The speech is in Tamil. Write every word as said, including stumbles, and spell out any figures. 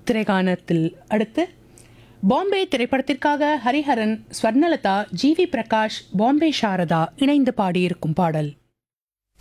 திரைகாணத்தில் அடுத்து பாம்பே திரைப்படத்திற்காக ஹரிஹரன், ஸ்வர்ணலதா, ஜி வி பிரகாஷ், பாம்பே சாரதா இணைந்து பாடியிருக்கும் பாடல்.